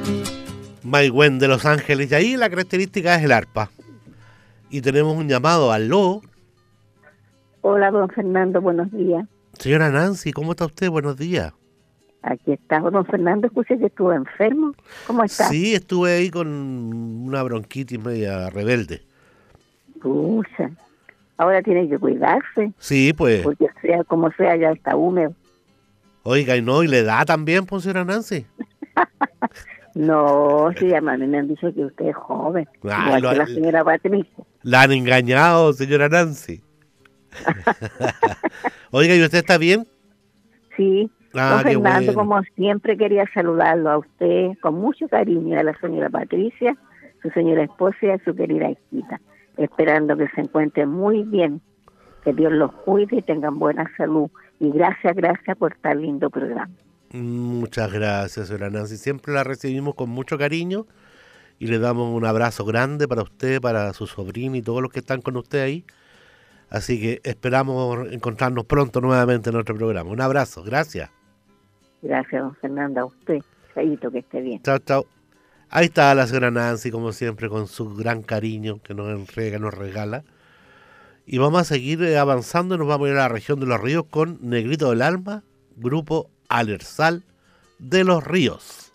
Maigüen de Los Ángeles. Y ahí la característica es el arpa. Y tenemos un llamado. Aló. Hola, don Fernando, buenos días. Señora Nancy, ¿cómo está usted? Buenos días. Aquí está, don Fernando, escuché que estuvo enfermo. ¿Cómo está? Sí, estuve ahí con una bronquitis media rebelde. Pucha, ahora tiene que cuidarse, Sí, pues. porque sea como sea, ya está húmedo. Oiga, y no, y le da también, pues, señora Nancy. No, sí, a mí me han dicho que usted es joven, Ah, igual que la señora Patricia. La han engañado, señora Nancy. Oiga, ¿y usted está bien? Sí, Ah, don qué Fernando, bueno. como siempre quería saludarlo a usted con mucho cariño, a la señora Patricia, su señora esposa y a su querida hijita, esperando que se encuentren muy bien, que Dios los cuide y tengan buena salud. Y gracias por tan lindo programa. Muchas gracias, señora Nancy. Siempre la recibimos con mucho cariño y le damos un abrazo grande para usted, para su sobrino y todos los que están con usted ahí. Así que esperamos encontrarnos pronto nuevamente en nuestro programa. Un abrazo, gracias. Gracias, don Fernando, a usted. Chaito, que esté bien. Chao, chao. Ahí está la señora Nancy, como siempre, con su gran cariño que nos regala. Y vamos a seguir avanzando y nos vamos a ir a la región de los ríos con Negrito del Alma, grupo Alersal de los Ríos.